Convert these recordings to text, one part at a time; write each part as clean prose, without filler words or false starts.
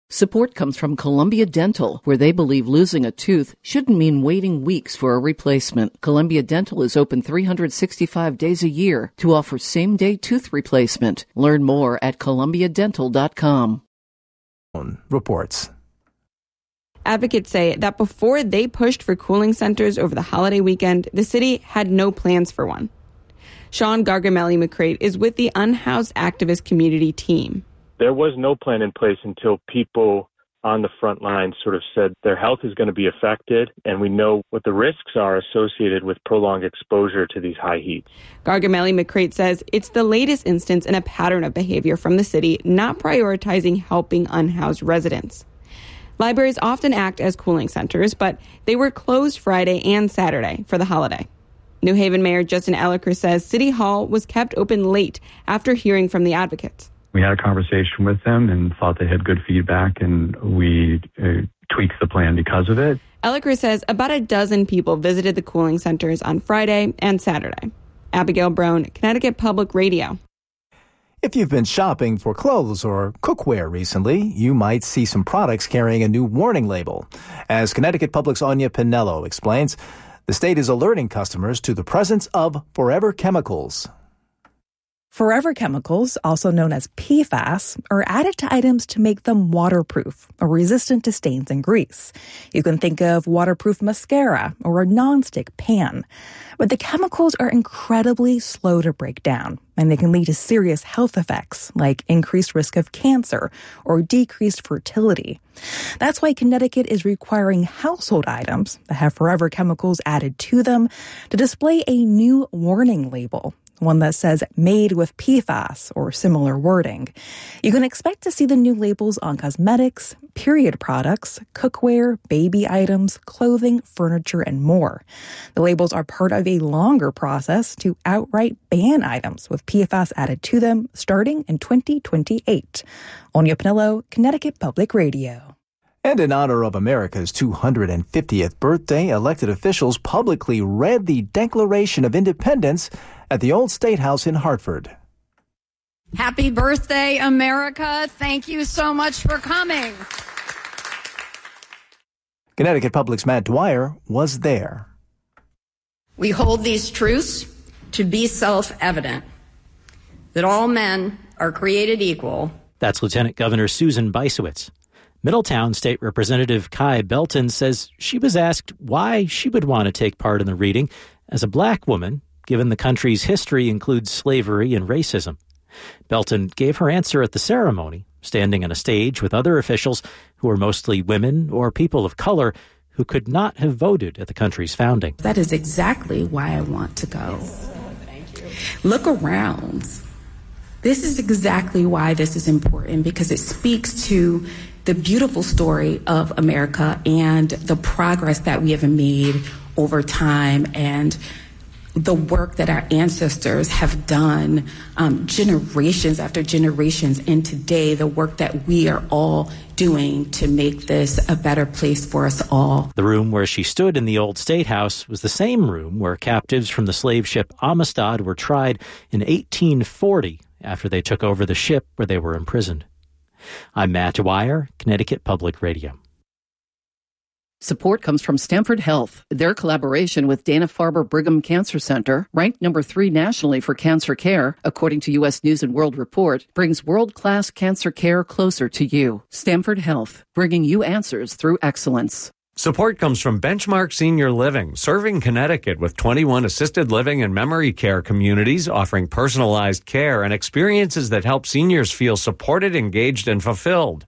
Support comes from Columbia Dental, where they believe losing a tooth shouldn't mean waiting weeks for a replacement. Columbia Dental is open 365 days a year to offer same-day tooth replacement. Learn more at columbiadental.com. Reports. Advocates say that before they pushed for cooling centers over the holiday weekend, the city had no plans for one. Sean Gargamelli-McCrate is with the Unhoused Activist Community Team. There was no plan in place until people on the front line sort of said their health is going to be affected, and we know what the risks are associated with prolonged exposure to these high heats. Gargamelli-McCrate says it's the latest instance in a pattern of behavior from the city not prioritizing helping unhoused residents. Libraries often act as cooling centers, but they were closed Friday and Saturday for the holiday. New Haven Mayor Justin Elicker says City Hall was kept open late after hearing from the advocates. We had a conversation with them and thought they had good feedback, and we tweaked the plan because of it. Elicker says about a dozen people visited the cooling centers on Friday and Saturday. Abigail Brown, Connecticut Public Radio. If you've been shopping for clothes or cookware recently, you might see some products carrying a new warning label. As Connecticut Public's Anya Pinello explains, the state is alerting customers to the presence of forever chemicals. Forever chemicals, also known as PFAS, are added to items to make them waterproof or resistant to stains and grease. You can think of waterproof mascara or a nonstick pan. But the chemicals are incredibly slow to break down, and they can lead to serious health effects like increased risk of cancer or decreased fertility. That's why Connecticut is requiring household items that have forever chemicals added to them to display a new warning label, one that says made with PFAS or similar wording. You can expect to see the new labels on cosmetics, period products, cookware, baby items, clothing, furniture, and more. The labels are part of a longer process to outright ban items with PFAS added to them starting in 2028. Anya Pinello, Connecticut Public Radio. And in honor of America's 250th birthday, elected officials publicly read the Declaration of Independence at the Old State House in Hartford. Happy birthday, America. Thank you so much for coming. Connecticut Public's Matt Dwyer was there. We hold these truths to be self-evident, that all men are created equal. That's Lieutenant Governor Susan Bysowitz. Middletown State Representative Kai Belton says she was asked why she would want to take part in the reading as a black woman, given the country's history includes slavery and racism. Belton gave her answer at the ceremony, standing on a stage with other officials who were mostly women or people of color who could not have voted at the country's founding. That is exactly why I want to go. Look around. This is exactly why this is important, because it speaks to the beautiful story of America and the progress that we have made over time and the work that our ancestors have done generations after generations, and today the work that we are all doing to make this a better place for us all. The room where she stood in the Old State House was the same room where captives from the slave ship Amistad were tried in 1840 after they took over the ship where they were imprisoned. I'm Matt Dwyer, Connecticut Public Radio. Support comes from Stanford Health. Their collaboration with Dana-Farber Brigham Cancer Center, ranked number 3 nationally for cancer care, according to U.S. News & World Report, brings world-class cancer care closer to you. Stanford Health, bringing you answers through excellence. Support comes from Benchmark Senior Living, serving Connecticut with 21 assisted living and memory care communities, offering personalized care and experiences that help seniors feel supported, engaged, and fulfilled.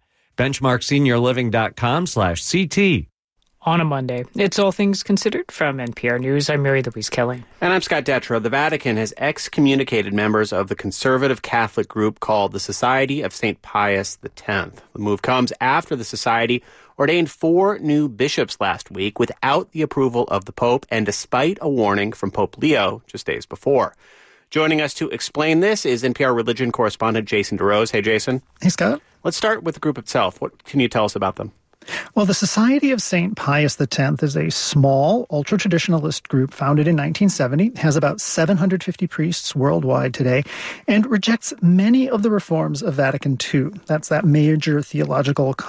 BenchmarkSeniorLiving.com/CT. On a Monday, it's All Things Considered from NPR News. I'm Mary Louise Kelly. And I'm Scott Detrow. The Vatican has excommunicated members of the conservative Catholic group called the Society of St. Pius X. The move comes after the society ordained 4 new bishops last week without the approval of the Pope and despite a warning from Pope Leo just days before. Joining us to explain this is NPR religion correspondent Jason DeRose. Hey, Jason. Hey, Scott. Let's start with the group itself. What can you tell us about them? Well, the Society of St. Pius X is a small, ultra-traditionalist group founded in 1970, has about 750 priests worldwide today, and rejects many of the reforms of Vatican II. That's that major theological